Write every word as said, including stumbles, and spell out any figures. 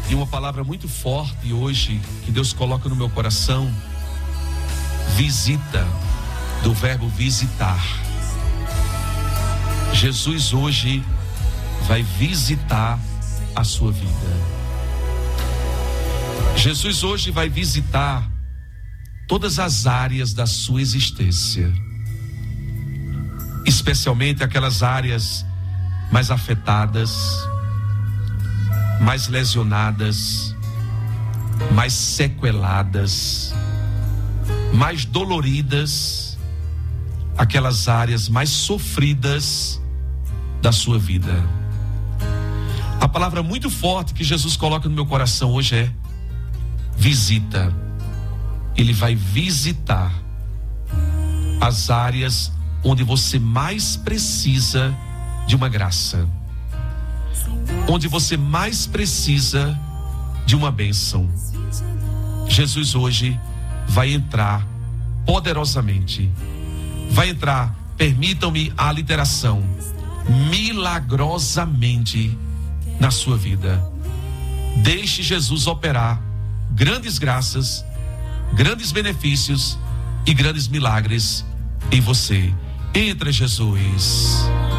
E uma palavra muito forte hoje que Deus coloca no meu coração: visita, do verbo visitar. Jesus hoje vai visitar a sua vida. Jesus hoje vai visitar todas as áreas da sua existência, especialmente aquelas áreas mais afetadas, mais lesionadas, mais sequeladas, mais doloridas, aquelas áreas mais sofridas da sua vida. A palavra muito forte que Jesus coloca no meu coração hoje é visita. Ele vai visitar as áreas onde você mais precisa de uma graça, onde você mais precisa de uma bênção. Jesus hoje vai entrar poderosamente, vai entrar, permitam-me a literação, milagrosamente na sua vida. Deixe Jesus operar grandes graças, grandes benefícios e grandes milagres em você. Entra, Jesus.